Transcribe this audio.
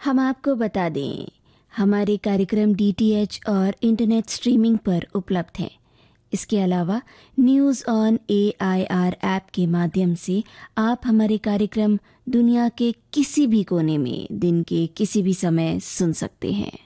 हम आपको बता दें, हमारे कार्यक्रम डीटीएच और इंटरनेट स्ट्रीमिंग पर उपलब्ध हैं। इसके अलावा न्यूज़ ऑन AIR ऐप के माध्यम से आप हमारे कार्यक्रम दुनिया के किसी भी कोने में दिन के किसी भी समय सुन सकते हैं।